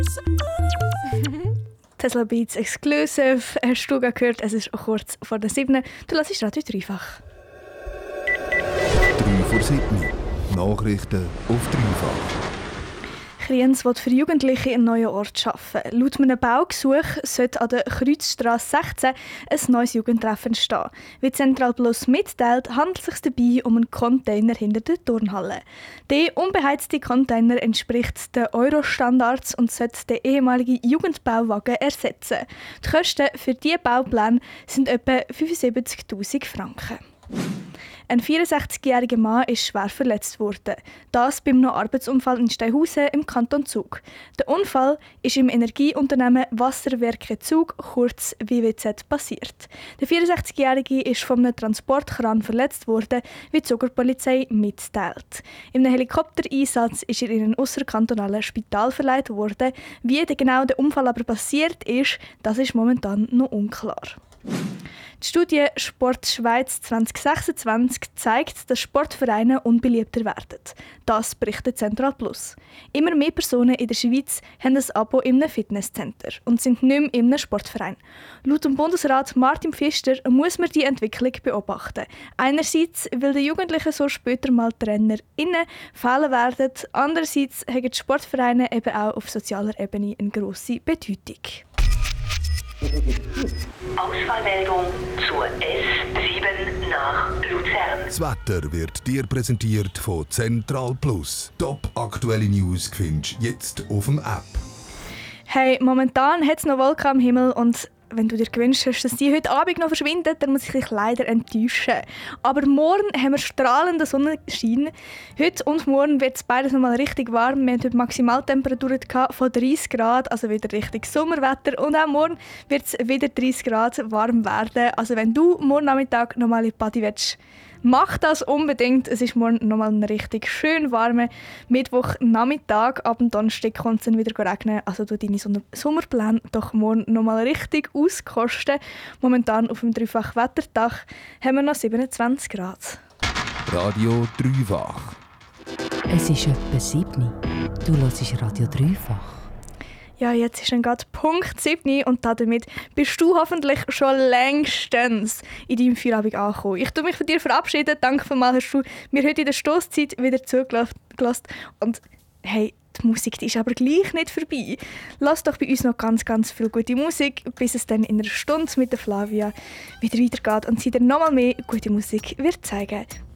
Tesla Beats Exclusive. Hast du gehört? Es ist kurz vor der 7. Du hörst Radio Dreifach. 3 vor 7. Nachrichten auf Dreifach. Kriens will für Jugendliche einen neuen Ort schaffen. Laut einem Baugesuch sollte an der Kreuzstrasse 16 ein neues Jugendtreffen entstehen. Wie Central Plus mitteilt, handelt es sich dabei um einen Container hinter der Turnhalle. Der unbeheizte Container entspricht den Euro-Standards und sollte den ehemaligen Jugendbauwagen ersetzen. Die Kosten für diese Baupläne sind etwa 75'000 Franken. Ein 64-jähriger Mann ist schwer verletzt worden. Das beim Arbeitsunfall in Steinhausen im Kanton Zug. Der Unfall ist im Energieunternehmen Wasserwerke Zug, kurz WWZ, passiert. Der 64-jährige ist von einem Transportkran verletzt worden, wie die Zuger Polizei mitteilt. In einem Helikoptereinsatz ist er in ein ausserkantonales Spital verlegt worden. Wie genau der Unfall aber passiert ist, das ist momentan noch unklar. Die Studie Sport Schweiz 2026 zeigt, dass Sportvereine unbeliebter werden. Das berichtet Central Plus. Immer mehr Personen in der Schweiz haben ein Abo in einem Fitnesscenter und sind nicht mehr in einem Sportverein. Laut dem Bundesrat Martin Pfister muss man die Entwicklung beobachten. Einerseits, weil die Jugendlichen so später mal TrainerInnen fehlen werden, andererseits haben die Sportvereine eben auch auf sozialer Ebene eine grosse Bedeutung. Ausfallmeldung zur S7 nach Luzern. Das Wetter wird dir präsentiert von Central Plus. Top aktuelle News findest du jetzt auf dem App. Hey, momentan hat es noch Wolken am Himmel und wenn du dir gewünscht hast, dass die heute Abend noch verschwinden, dann muss ich dich leider enttäuschen. Aber morgen haben wir strahlenden Sonnenschein. Heute und morgen wird es beides noch mal richtig warm. Wir hatten heute Maximaltemperaturen von 30 Grad, also wieder richtig Sommerwetter. Und auch morgen wird es wieder 30 Grad warm werden. Also wenn du morgen Nachmittag noch mal in die Party willst, mach das unbedingt. Es ist morgen noch mal ein richtig schön warmer Mittwochnachmittag. Ab dem Donnerstag kommt es dann wieder regnen. Also du deine Sommerpläne doch morgen noch mal richtig auskosten. Momentan auf dem Dreifach-Wetterdach haben wir noch 27 Grad. Radio Dreifach. Es ist etwa 7. Du hörst Radio Dreifach. Ja, jetzt ist dann gerade Punkt 7 und damit bist du hoffentlich schon längstens in deinem Feierabend angekommen. Ich tue mich von dir verabschieden. Danke vielmals, hast du mir heute in der Stosszeit wieder zugelassen. Und hey, die Musik die ist aber gleich nicht vorbei. Lass doch bei uns noch ganz, ganz viel gute Musik, bis es dann in einer Stunde mit der Flavia wieder weitergeht und sie dir nochmal mehr gute Musik wird zeigen.